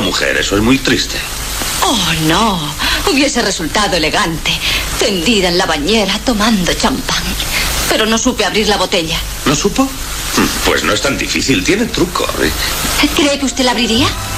mujer. Eso es muy triste. Oh, no. Hubiese resultado elegante. Tendida en la bañera tomando champán. Pero no supe abrir la botella. ¿No supo? Pues no es tan difícil. Tiene truco. ¿Cree que usted la abriría?